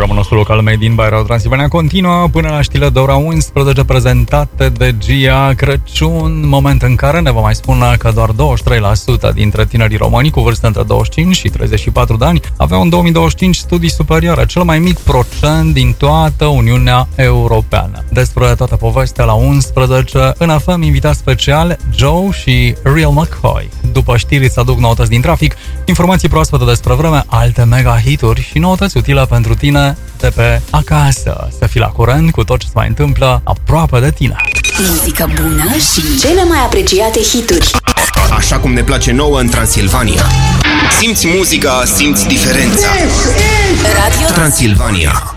Programul nostru local Made in by Radio Transilvania continuă până la știrile de ora 11, prezentate de Gia Crăciun, moment în care ne va mai spune că doar 23% dintre tinerii români cu vârstă între 25 și 34 de ani aveau în 2025 studii superioare, cel mai mic procent din toată Uniunea Europeană. Despre toată povestea la 11, în FM, invitat special Joe și Real McCoy. După știri îți aduc noutăți din trafic, informații proaspete despre vreme, alte mega hituri și noutăți utile pentru tine de pe acasă. Să fii la curent cu tot ce se mai întâmplă aproape de tine. Muzică bună și cele mai apreciate hituri. Așa cum ne place nouă în Transilvania. Simți muzica, simți diferența. Radio Transilvania.